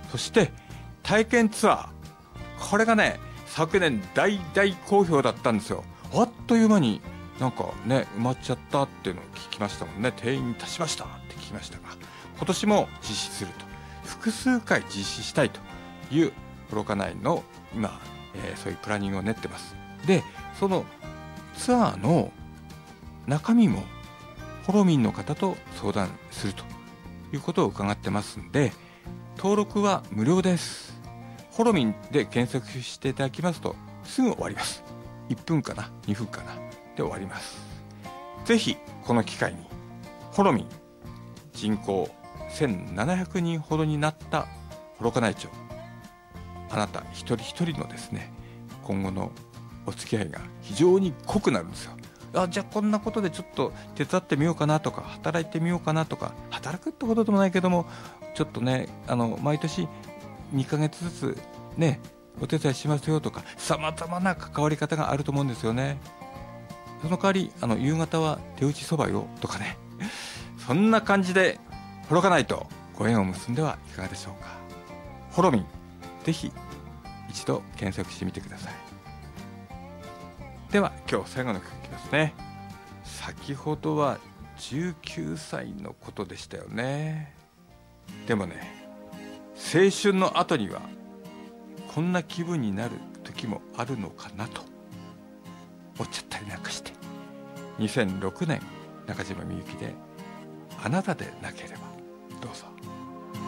そして体験ツアー、これがね昨年大好評だったんですよ。あっという間になんかね埋まっちゃったっていうのを聞きましたもんね。定員に達しましたって聞きましたが、今年も実施すると、複数回実施したいという幌加内の今、そういうプランニングを練ってます。でそのツアーの中身もホロミンの方と相談するということを伺ってますんで、登録は無料です。ホロミンで検索していただきますとすぐ終わります。1分かな2分かなで終わります。ぜひこの機会にホロミン、人口1700人ほどになった幌加内町、あなた一人一人のですね今後のお付き合いが非常に濃くなるんですよ。じゃあこんなことでちょっと手伝ってみようかなとか、働いてみようかなとか、働くってことでもないけどもちょっとね毎年2ヶ月ずつねお手伝いしますよとか、様々な関わり方があると思うんですよね。その代わり夕方は手打ちそばよとかね、そんな感じで幌加内とご縁を結んではいかがでしょうか。ホロミン、ぜひ一度検索してみてください。では今日最後の曲いきますね。先ほどは19歳のことでしたよね。でもね、青春の後にはこんな気分になる時もあるのかなと思っちゃったりなんかして、2006年中島みゆきであなたでなければ、どうぞ。